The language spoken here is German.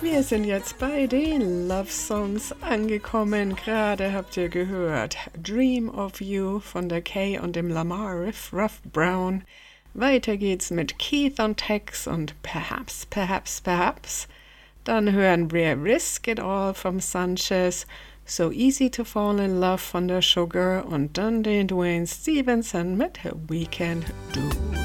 Wir sind jetzt bei den Love Songs angekommen. Gerade habt ihr gehört Dream of You von der Kay und dem Lamar Riff Ruff Brown. Weiter geht's mit Keith und Tex und Perhaps. Dann hören wir Risk It All vom Sanchez, So Easy to Fall in Love von der Sugar und dann den Dwayne Stevenson mit We Can Do.